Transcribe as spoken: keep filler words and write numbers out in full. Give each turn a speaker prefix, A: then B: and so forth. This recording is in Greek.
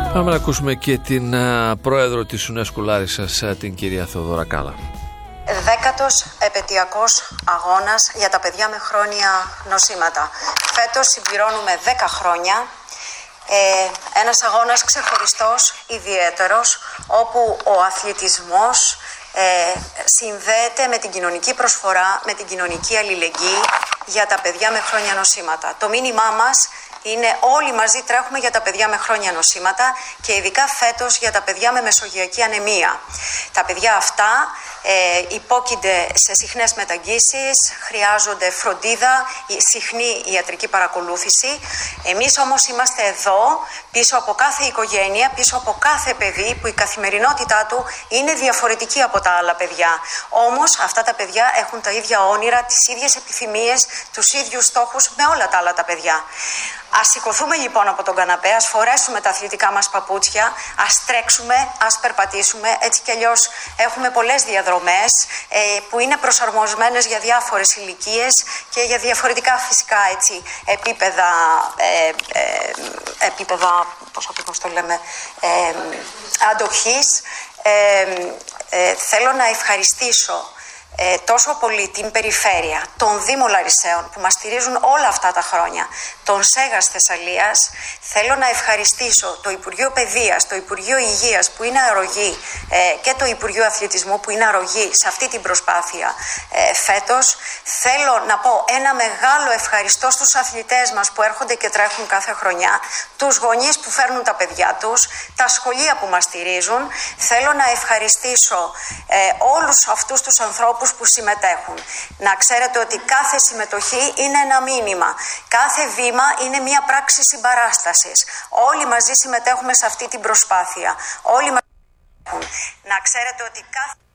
A: Πάμε να ακούσουμε και την uh, πρόεδρο της UNESCO Λάρισσας, uh, την κυρία Θεοδώρα Κάλα.
B: Δέκατος επαιτειακός αγώνας για τα παιδιά με χρόνια νοσήματα. Φέτος συμπληρώνουμε δέκα χρόνια. Ε, ένας αγώνας ξεχωριστός, ιδιαίτερος, όπου ο αθλητισμός ε, συνδέεται με την κοινωνική προσφορά, με την κοινωνική αλληλεγγύη για τα παιδιά με χρόνια νοσήματα. Το μήνυμά μας είναι όλοι μαζί τρέχουμε για τα παιδιά με χρόνια νοσήματα και ειδικά φέτος για τα παιδιά με μεσογειακή ανεμία. Τα παιδιά αυτά ε, υπόκεινται σε συχνές μεταγγίσεις, χρειάζονται φροντίδα, συχνή ιατρική παρακολούθηση. Εμείς όμως είμαστε εδώ πίσω από κάθε οικογένεια, πίσω από κάθε παιδί που η καθημερινότητά του είναι διαφορετική από τα άλλα παιδιά. Όμως αυτά τα παιδιά έχουν τα ίδια όνειρα, τις ίδιες επιθυμίες, τους ίδιους στόχους με όλα τα άλλα τα παιδιά. Ας σηκωθούμε λοιπόν από τον καναπέ, ας φορέσουμε τα αθλητικά μας παπούτσια, ας τρέξουμε, ας περπατήσουμε. Έτσι κι αλλιώς έχουμε πολλές διαδρομές ε, που είναι προσαρμοσμένες για διάφορες ηλικίες και για διαφορετικά φυσικά έτσι, επίπεδα, ε, ε, επίπεδα πώς ακριβώς το λέμε, ε, αντοχής. Ε, ε, θέλω να ευχαριστήσω Ε, τόσο πολύ την περιφέρεια, τον Δήμο Λαρισαίων που μας στηρίζουν όλα αυτά τα χρόνια, τον ΣΕΓΑΣ Θεσσαλίας. Θέλω να ευχαριστήσω το Υπουργείο Παιδείας, το Υπουργείο Υγείας που είναι αρρωγή ε, και το Υπουργείο Αθλητισμού που είναι αρρωγή σε αυτή την προσπάθεια ε, φέτος. Θέλω να πω ένα μεγάλο ευχαριστώ στους αθλητές μας που έρχονται και τρέχουν κάθε χρονιά, τους γονείς που φέρνουν τα παιδιά τους, τα σχολεία που μας στηρίζουν. Θέλω να ευχαριστήσω ε, όλους αυτούς τους ανθρώπους που συμμετέχουν. Να ξέρετε ότι κάθε συμμετοχή είναι ένα μήνυμα. Κάθε βήμα είναι μια πράξη συμπαράστασης. Όλοι μαζί συμμετέχουμε σε αυτή την προσπάθεια. Όλοι μαζί συμμετέχουν. Να ξέρετε ότι κάθε